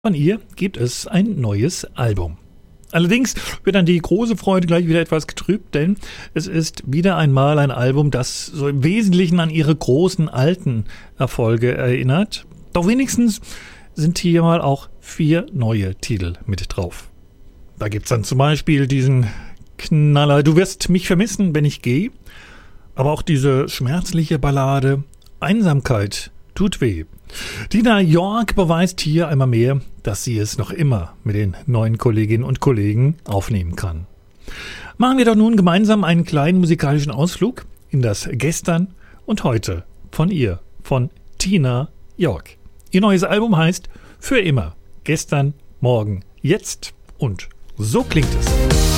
Von ihr gibt es ein neues Album. Allerdings wird dann die große Freude gleich wieder etwas getrübt, denn es ist wieder einmal ein Album, das so im Wesentlichen an ihre großen alten Erfolge erinnert. Doch wenigstens sind hier mal auch 4 neue Titel mit drauf. Da gibt's dann zum Beispiel diesen Knaller "Du wirst mich vermissen, wenn ich gehe", aber auch diese schmerzliche Ballade "Einsamkeit tut weh". Tina York beweist hier einmal mehr, dass sie es noch immer mit den neuen Kolleginnen und Kollegen aufnehmen kann. Machen wir doch nun gemeinsam einen kleinen musikalischen Ausflug in das Gestern und Heute von ihr, von Tina York. Ihr neues Album heißt "Für immer. Gestern, morgen, jetzt" und so klingt es.